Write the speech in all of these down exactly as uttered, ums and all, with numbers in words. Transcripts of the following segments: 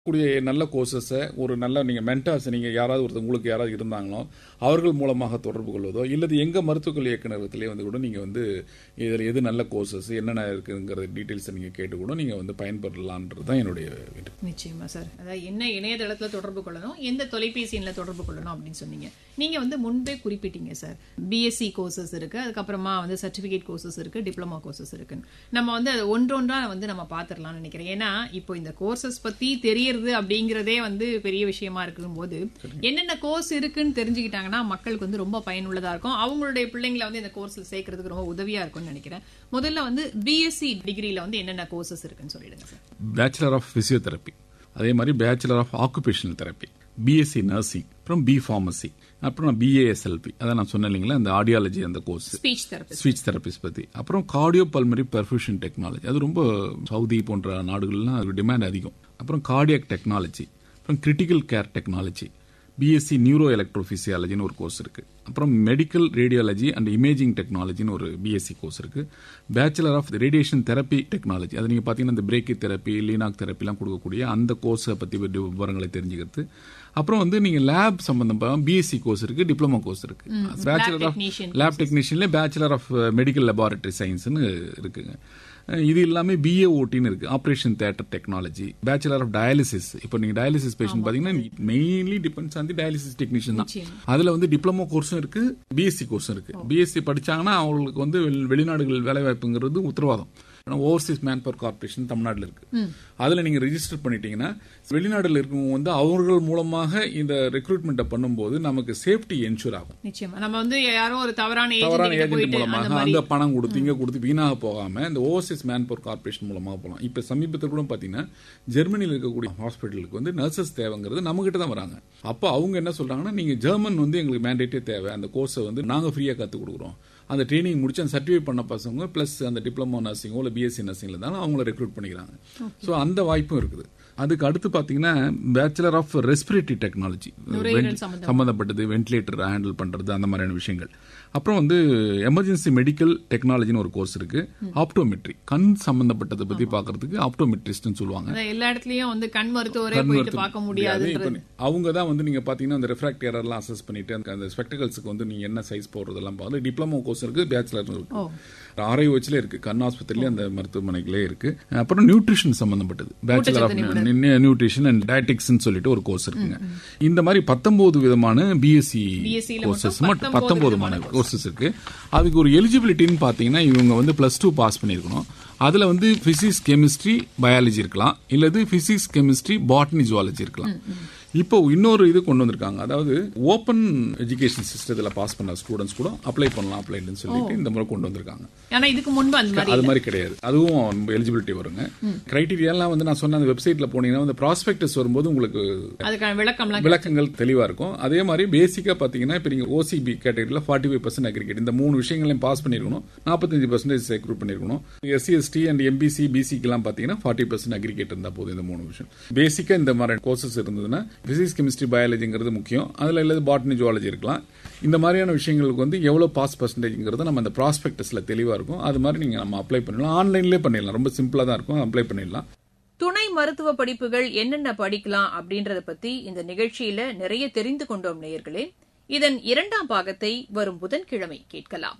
கூடிய நல்ல கோர்சஸை ஒரு நல்ல நீங்கள் மென்டார்ஸ் நீங்கள் யாராவது ஒருத்தர் உங்களுக்கு யாராவது இருந்தாங்களோ அவர்கள் மூலமாக தொடர்பு கொள்வதோ இல்லது எங்கள் மருத்துவக்கல்வி இயக்குநரகத்திலே வந்து கூட நீங்கள் வந்து இதில் எது நல்ல கோர்சஸ் என்னென்ன இருக்குங்கிற டீட்டெயில்ஸை நீங்கள் கேட்டு கூட நீங்கள் வந்து பயன்பெறலான்றது தான் என்னுடைய வீடு. நிச்சயமா சார். அதாவது என்ன இணையதளத்தில் தொடர்பு கொள்ளணும், எந்த தொலைபேசி எண்ணில் தொடர்பு கொள்ளணும் அப்படின்னு சொன்னீங்க. நீங்கள் வந்து முன்பே குறிப்பிட்டீங்க சார், பிஎஸ்சி கோர்சஸ் இருக்கு, அதுக்கப்புறமா வந்து சர்டிஃபிகேட் கோர்சஸ் இருக்கு, டிப்ளமா கோர்சஸ் இருக்குன்னு. நம்ம வந்து அது ஒன்றொன்றா வந்து நம்ம பார்த்துடலாம்னு நினைக்கிறேன். ஏன்னா இப்போ இந்த கோர்சஸ் பற்றி தெரியறது அப்படிங்கிறதே வந்து பெரிய விஷயமா இருக்கும் போது என்னென்ன கோர்ஸ் இருக்குன்னு தெரிஞ்சுக்கிட்டாங்கன்னா மக்களுக்கு வந்து ரொம்ப பயனுள்ளதா இருக்கும். அவங்களுடைய பிள்ளைங்களை வந்து இந்த கோர்ஸ்ல சேர்க்கறதுக்கு ரொம்ப உதவியா இருக்கும்னு நினைக்கிறேன். முதல்ல வந்து பிஎஸ்சி டிகிரியில வந்து என்னென்ன கோர்சஸ் இருக்குன்னு சொல்லிடுங்க சார். பேச்சுலர் ஆஃப் பிசியோதெரப்பி, அதே மாதிரி bachelor of occupational therapy, BSc nursing, அப்புறம் பி ஃபார்மசி, அப்புறம் பிஏஎஸ்எல்பி, அதான் நான் சொன்னேன் இல்லைங்களா அந்த ஆடியாலஜி அந்த course, speech therapy speech therapist பத்தி, அப்புறம் கார்டியோ பல்மரி பெர்ஃபியூஷன் டெக்னாலஜி, அது ரொம்ப சவுதி போன்ற நாடுகள்லாம் அது டிமாண்ட் அதிகம். அப்புறம் கார்டியாக் டெக்னாலஜி, அப்புறம் critical care technology, BSc neuro எலக்ட்ரோபிசியாலஜின்னு ஒரு கோர்ஸ் இருக்கு. அப்புறம் மெடிக்கல் ரேடியாலஜி அண்ட் இமேஜிங் டெக்னாலஜின்னு ஒரு பிஎஸ்சி கோர்ஸ் இருக்கு. Bachelor of radiation therapy technology, அது நீங்க பாத்தீங்கன்னா இந்த பிரேக்கி தெரப்பி, லீனாக் தெரப்பிலாம் கொடுக்கக்கூடிய அந்த கோர்ஸை பத்தி விவரங்களை தெரிஞ்சுக்கிறது. அப்புறம் வந்து நீங்க லேப் சம்பந்தமா பிஎஸ்சி கோர்ஸ் இருக்கு, டிப்ளமோ கோர்ஸ் இருக்கு. Bachelor of lab டெக்னீஷியன்ல bachelor of medical laboratory சயின்ஸ்னு இருக்குங்க. இது எல்லாமே பிஏஓடின்னு இருக்கு, operation theatre technology. Bachelor of dialysis, இப்போ நீங்க டயாலிசிஸ் பேஷண்ட் பாத்தீங்கன்னா mainly depends on the dialysis technician தான். அதுல வந்து டிப்ளமோ கோர்ஸும் இருக்கு, பிஎஸ்சி கோர்ஸும் இருக்கு. பிஎஸ்சி படிச்சாங்கன்னா அவங்களுக்கு வந்து வெளிநாடுகள் வேலை வாய்ப்புங்கிறது உத்தரவாதம். ஓவர்சீஸ் மேன் பவர் கார்பரேஷன் தமிழ்நாட்டில் இருக்கு. அதுல நீங்க ரெஜிஸ்டர் பண்ணிட்டீங்கன்னா வெளிநாடுல இருக்கவங்க வந்து அவர்கள் மூலமாக இந்த ரெக்ரூட்மெண்ட் பண்ணும்போது நமக்கு சேஃப்டி என்ஷூர் ஆகும். நிச்சயமா நம்ம வந்து யாரோ ஒரு தவறான தவறான ஏஜென்ட் மூலமாக அந்த பணம் கொடுத்து இங்க கொடுத்து வீணாக போகாம இந்த ஓவர்சீஸ் மேன் பவர் கார்பரேஷன் மூலமாக போகலாம். இப்ப சமீபத்தில் கூட பாத்தீங்கன்னா ஜெர்மனியில் இருக்கக்கூடிய ஹாஸ்பிட்டலுக்கு வந்து நர்சஸ் தேவைங்கிறது நம்ம கிட்ட தான் வராங்க. அப்போ அவங்க என்ன சொல்றாங்கன்னா நீங்க ஜெர்மன் வந்து எங்களுக்கு மேண்டேட்டே தேவை, அந்த கோர்ஸை வந்து நாங்க ஃப்ரீயா கத்து கொடுக்குறோம். அந்த ட்ரைனிங் முடிச்சு அந்த சர்டிஃபிகேட் பண்ண பசங்க பிளஸ் அந்த டிப்ளமோ நர்சிங்கோ இல்லை பிஎஸ்சி நர்சிங்ல தான் அவங்கள ரெக்ரூட் பண்ணிக்கிறாங்க. ஸோ அந்த வாய்ப்பும் இருக்குது. அதுக்கு அடுத்து பாத்தீங்கன்னா பேச்சுலர் ஆஃப் ரெஸ்பிரேட்டரி டெக்னாலஜி சம்பந்தப்பட்டது, வென்டிலேட்டர் ஹேண்டில் பண்றது, அந்த மாதிரியான விஷயங்கள். அப்புறம் வந்து எமர்ஜென்சி மெடிக்கல் டெக்னாலஜின்னு ஒரு கோர்ஸ் இருக்கு. ஆப்டோமெட்ரி, கண் சம்பந்தப்பட்டதை பத்தி பாக்குறதுக்கு ஆப்டோமெட்ரிஸ்ட் சொல்லுவாங்க. எல்லா இடத்துலயும் வந்து கண் மருத்துவரே போயிட்டு பார்க்க முடியாது. அவங்க தான் வந்து நீங்க பாத்தீங்கன்னா அந்த ரெஃப்ராக்ட் எரர் எல்லாம் அசஸ் பண்ணிட்டு அந்த ஸ்பெக்டகல்ஸ்க்கு வந்து நீங்க என்ன சைஸ் போடுறதெல்லாம் பார்த்து டிப்ளமோ கோர்ஸ் இருக்கு, பேச்சுலர் இருக்கு, ஆர்ஐஓச்ல இருக்கு, கண் ஆஸ்பத்திரியிலே அந்த மருத்துவமனைகளே இருக்கு. அப்புறம் நியூட்ரிஷன் சம்பந்தப்பட்டது, bachelor of nutrition and dietetics சொல்லிட்டு ஒரு கோர்ஸ் இருக்குங்க. இந்த மாதிரி பத்தொன்பது விதமான பிஎஸ்சி கோர்சஸ் மட்டும் பத்தொன்பது கோர்சஸ் இருக்கு. அதுக்கு ஒரு எலிஜிபிலிட்டின்னு பாத்தீங்கன்னா இவங்க வந்து பிளஸ் டூ பாஸ் பண்ணிருக்கணும். அதுல வந்து பிசிக்ஸ், கெமிஸ்ட்ரி, பயாலஜி இருக்கலாம், இல்லது பிசிக்ஸ், கெமிஸ்ட்ரி, பாட்னி, ஜுவாலஜி இருக்கலாம். இப்போ இன்னொரு இது கொண்டு வந்திருக்காங்க, அதாவது ஓபன் எஜுகேஷன் சிஸ்டத்துல பாஸ் பண்ண ஸ்டூடெண்ட்ஸ் கூட அப்ளை பண்ணலாம் அப்படின்னு சொல்லிட்டு இந்த முறை கொண்டு வந்திருக்காங்க. ஆனா இதுக்கு முன்பு அது மாதிரி கிடையாது. அதுவும் எலிஜிபிலிட்டி வருங்க. கிரைட்டீரியாலாம் வந்து நான் சொன்ன அந்த வெப்சைட்ல போனீங்கன்னா அந்த ப்ராஸ்பெக்டஸ் வரும்போது உங்களுக்கு விளக்கங்கள் தெளிவா இருக்கும். அதே மாதிரி பேசிக்கா பாத்தீங்கன்னா இப்ப நீங்க ஓசிபி கேட்டகரியில ஃபார்ட்டி ஃபைவ் பர்சன்ட் அக்ரிகேட் இந்த மூணு விஷயங்களையும் பாஸ் பண்ணிருக்கணும், நாற்பத்தஞ்சு பர்சன்டேஜ் ரெக்ரூட் பண்ணிருக்கணும். எஸ்சி எஸ்டி அண்ட் எம்பிசி பிசிக்கு எல்லாம் பாத்தீங்கன்னா ஃபார்ட்டி பர்சன்ட் அக்ரிகேட் இருந்தா போதும். இந்த மூணு விஷயம் பேசிக்கா இந்த மாதிரி கோர்சஸ் இருந்ததுன்னா பிசிக்ஸ், கெமிஸ்ட்ரி, பயாலஜிங்கிறது முக்கியம். அதுல இல்லது பாட்னி, ஜுவாலஜி இருக்கலாம். இந்த மாதிரியான விஷயங்களுக்கு வந்து எவ்வளவு பாஸ் பர்சன்டேஜ்ங்கிறது நம்ம அந்த ப்ராஸ்பெக்டஸ்ல தெளிவா இருக்கும். அது மாதிரி நீங்க நம்ம அப்ளை பண்ணலாம், ஆன்லைன்லேயே பண்ணிடலாம், ரொம்ப சிம்பிளா தான் இருக்கும், அப்ளை பண்ணிடலாம். துணை மருத்துவ படிப்புகள் என்னென்ன படிக்கலாம் அப்படின்றத பத்தி இந்த நிகழ்ச்சியில நிறைய தெரிந்து கொண்டோம் நேயர்களே. இதன் இரண்டாம் பாகத்தை வரும் புதன்கிழமை கேட்கலாம்.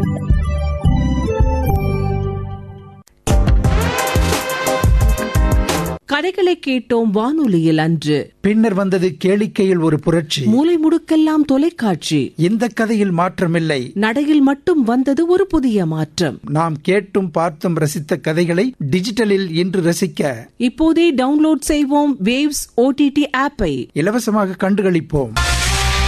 கதைகளை கேட்டோம் வானொலியில் அன்று. பின்னர் வந்தது கேளிக்கையில் ஒரு புரட்சி. மூலை முடுக்கெல்லாம் தொலைக்காட்சி. இந்த கதையில் மாற்றமில்லை, நடையில் மட்டும் வந்தது ஒரு புதிய மாற்றம். நாம் கேட்டும் பார்த்தும் ரசித்த கதைகளை டிஜிட்டலில் இன்று ரசிக்க இப்போதே டவுன்லோட் செய்வோம் வேவ்ஸ் ஓடிடி ஆப்பை. இலவசமாக கண்டுகளிப்போம்.